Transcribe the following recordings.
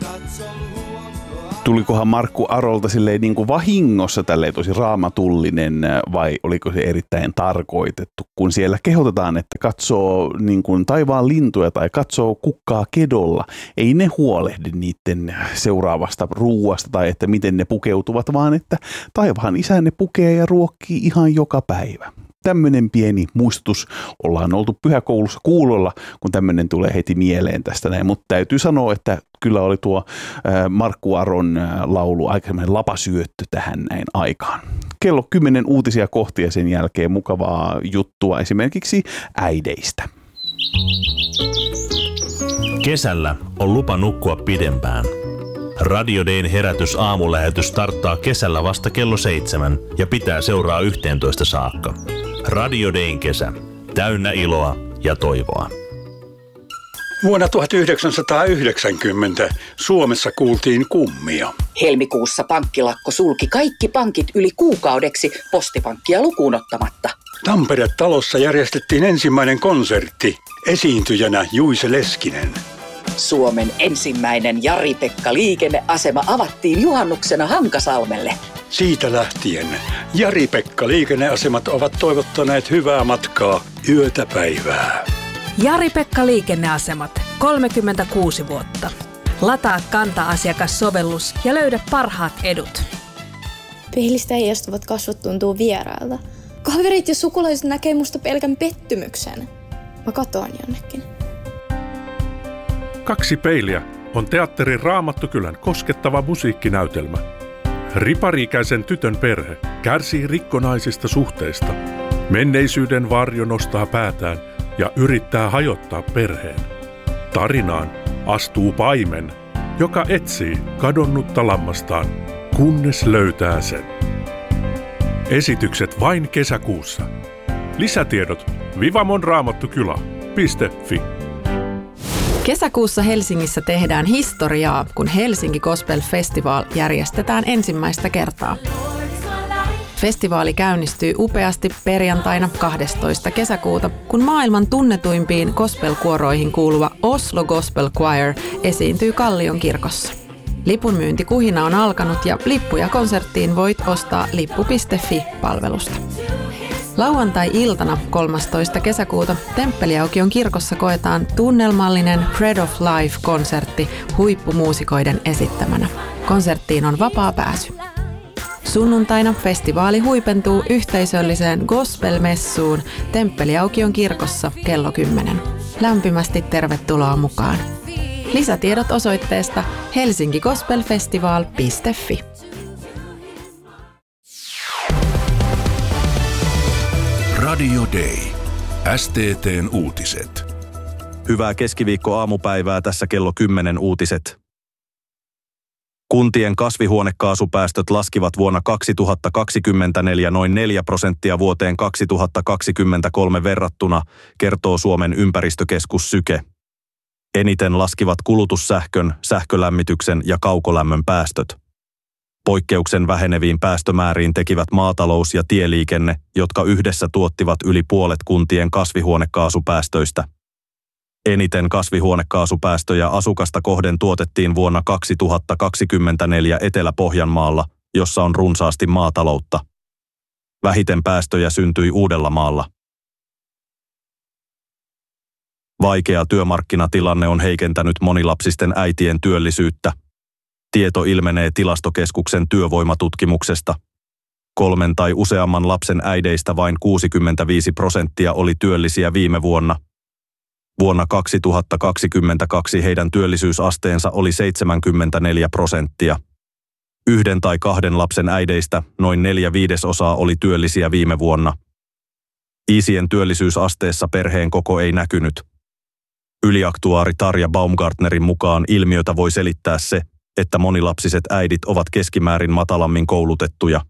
Tulikohan Markku Arolta silleen niin kuin vahingossa tälleen tosi raamatullinen vai oliko se erittäin tarkoitettu, kun siellä kehotetaan, että katsoo niin kuin taivaan lintuja tai katsoo kukkaa kedolla. Ei ne huolehdi niiden seuraavasta ruuasta tai että miten ne pukeutuvat, vaan että taivaan isä ne pukee ja ruokkii ihan joka päivä. Tämmöinen pieni muistutus. Ollaan oltu pyhäkoulussa kuulolla, kun tämmöinen tulee heti mieleen tästä näin. Mutta täytyy sanoa, että kyllä oli tuo Markku Aron laulu aikaisemmin lapasyöttö tähän näin aikaan. Kello 10 uutisia kohti ja sen jälkeen mukavaa juttua esimerkiksi äideistä. Kesällä on lupa nukkua pidempään. Radio Dayn herätys aamulähetys starttaa kesällä vasta kello 7 ja pitää seuraa 11 saakka. Radio Dayn kesä. Täynnä iloa ja toivoa. Vuonna 1990 Suomessa kuultiin kummia. Helmikuussa pankkilakko sulki kaikki pankit yli kuukaudeksi postipankkia lukuun ottamatta. Tampere-talossa järjestettiin ensimmäinen konsertti. Esiintyjänä Juise Leskinen. Suomen ensimmäinen Jari-Pekka liikenneasema avattiin juhannuksena Hankasalmelle. Siitä lähtien Jari-Pekka liikenneasemat ovat toivottaneet hyvää matkaa yötä päivää. Jari-Pekka liikenneasemat, 36 vuotta. Lataa Kanta-asiakassovellus ja löydä parhaat edut. Peilistä heijastuvat kasvot tuntuu vierailta. Kaverit ja sukulaiset näkee musta pelkän pettymyksen. Mä katoan jonnekin. Kaksi peiliä on teatterin Raamattukylän koskettava musiikkinäytelmä. Ripari-ikäisen tytön perhe kärsii rikkonaisista suhteista. Menneisyyden varjo nostaa päätään ja yrittää hajottaa perheen. Tarinaan astuu paimen, joka etsii kadonnutta lammastaan, kunnes löytää sen. Esitykset vain kesäkuussa. Lisätiedot vivamonraamattukylä.fi. Kesäkuussa Helsingissä tehdään historiaa, kun Helsinki Gospel Festival järjestetään ensimmäistä kertaa. Festivaali käynnistyy upeasti perjantaina 12. kesäkuuta, kun maailman tunnetuimpiin gospel-kuoroihin kuuluva Oslo Gospel Choir esiintyy Kallion kirkossa. Lipunmyyntikuhina on alkanut ja lippuja konserttiin voit ostaa lippu.fi-palvelusta. Lauantai-iltana 13. kesäkuuta Temppeliaukion kirkossa koetaan tunnelmallinen Bread of Life-konsertti huippumuusikoiden esittämänä. Konserttiin on vapaa pääsy. Sunnuntaina festivaali huipentuu yhteisölliseen gospel-messuun Temppeliaukion kirkossa kello 10. Lämpimästi tervetuloa mukaan. Lisätiedot osoitteesta helsinkigospelfestival.fi. Radio Day. STT:n uutiset. Hyvää keskiviikkoaamupäivää, tässä kello 10 uutiset. Kuntien kasvihuonekaasupäästöt laskivat vuonna 2024 noin 4% vuoteen 2023 verrattuna, kertoo Suomen ympäristökeskus Syke. Eniten laskivat kulutussähkön, sähkölämmityksen ja kaukolämmön päästöt. Poikkeuksen väheneviin päästömääriin tekivät maatalous ja tieliikenne, jotka yhdessä tuottivat yli puolet kuntien kasvihuonekaasupäästöistä. Eniten kasvihuonekaasupäästöjä asukasta kohden tuotettiin vuonna 2024 Etelä-Pohjanmaalla, jossa on runsaasti maataloutta. Vähiten päästöjä syntyi Uudellamaalla. Vaikea työmarkkinatilanne on heikentänyt monilapsisten äitien työllisyyttä. Tieto ilmenee Tilastokeskuksen työvoimatutkimuksesta. 3 tai useamman lapsen äideistä vain 65% oli työllisiä viime vuonna. Vuonna 2022 heidän työllisyysasteensa oli 74%. 1 tai 2 lapsen äideistä noin 4/5 oli työllisiä viime vuonna. Isien työllisyysasteessa perheen koko ei näkynyt. Yliaktuaari Tarja Baumgartnerin mukaan ilmiötä voi selittää se, että monilapsiset äidit ovat keskimäärin matalammin koulutettuja.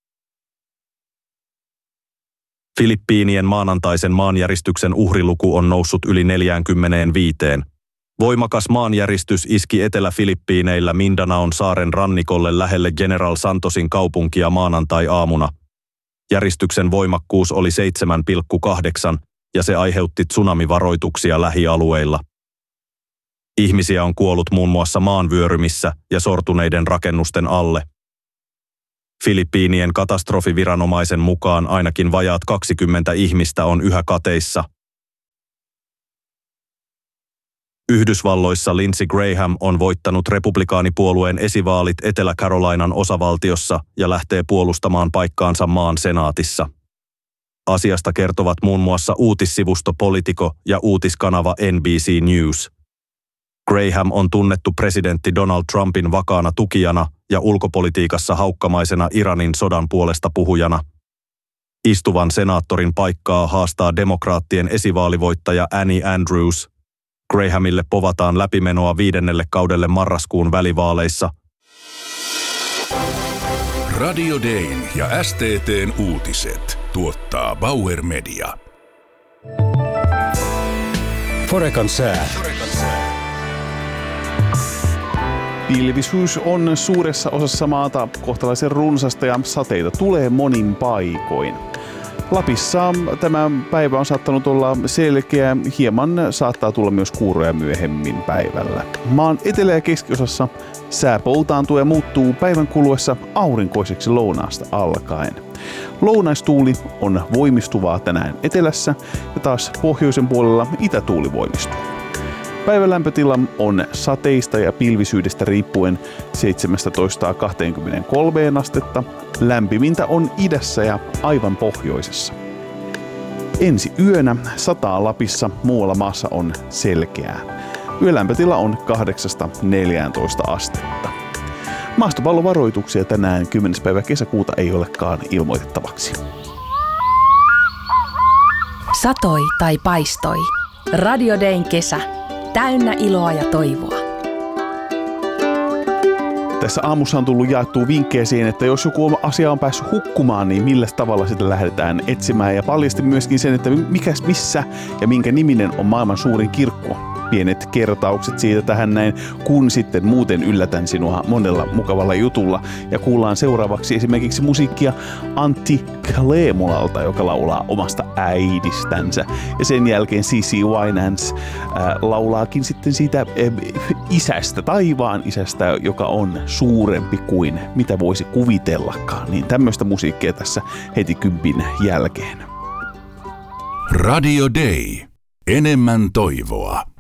Filippiinien maanantaisen maanjäristyksen uhriluku on noussut yli 45. Voimakas maanjäristys iski Etelä-Filippiineillä Mindanaon saaren rannikolle lähelle General Santosin kaupunkia maanantai-aamuna. Järistyksen voimakkuus oli 7,8 ja se aiheutti tsunamivaroituksia lähialueilla. Ihmisiä on kuollut muun muassa maanvyörymissä ja sortuneiden rakennusten alle. Filippiinien katastrofiviranomaisen mukaan ainakin vajaat 20 ihmistä on yhä kateissa. Yhdysvalloissa Lindsey Graham on voittanut republikaanipuolueen esivaalit Etelä-Carolinan osavaltiossa ja lähtee puolustamaan paikkaansa maan senaatissa. Asiasta kertovat muun muassa uutissivusto Politico ja uutiskanava NBC News. Graham on tunnettu presidentti Donald Trumpin vakaana tukijana ja ulkopolitiikassa haukkamaisena Iranin sodan puolesta puhujana. Istuvan senaattorin paikkaa haastaa demokraattien esivaalivoittaja Annie Andrews. Grahamille povataan läpimenoa 5. kaudelle marraskuun välivaaleissa. Radio Dayn ja STT:n uutiset tuottaa Bauer Media. Forecan sää. Pilvisyys on suuressa osassa maata kohtalaisen runsasta ja sateita tulee monin paikoin. Lapissa tämä päivä on saattanut olla selkeä, hieman saattaa tulla myös kuuroja myöhemmin päivällä. Maan etelä- ja keskiosassa sää poutaantuu ja muuttuu päivän kuluessa aurinkoiseksi lounaasta alkaen. Lounaistuuli on voimistuvaa tänään etelässä ja taas pohjoisen puolella itätuuli voimistuu. Päivän lämpötila on sateista ja pilvisyydestä riippuen 17-23 astetta. Lämpimintä on idässä ja aivan pohjoisessa. Ensi yönä sataa Lapissa, muualla maassa on selkeää. Yölämpötila on 8-14 astetta. Maastopallovaroituksia tänään 10. päivä kesäkuuta ei olekaan ilmoitettavaksi. Satoi tai paistoi. Radio Dayn kesä. Täynnä iloa ja toivoa. Tässä aamussa on tullut jaettua vinkkejä siihen, että jos joku asia on päässyt hukkumaan, niin millä tavalla sitä lähdetään etsimään. Ja paljasti myöskin sen, että missä ja minkä niminen on maailman suurin kirkko. Pienet kertaukset siitä tähän näin, kun sitten muuten yllätän sinua monella mukavalla jutulla. Ja kuullaan seuraavaksi esimerkiksi musiikkia Antti Kleemulalta, joka laulaa omasta äidistänsä. Ja sen jälkeen C.C. Winans laulaakin sitten siitä isästä, taivaan isästä, joka on suurempi kuin mitä voisi kuvitellakaan. Niin tämmöistä musiikkia tässä heti 10 jälkeen. Radio Day. Enemmän toivoa.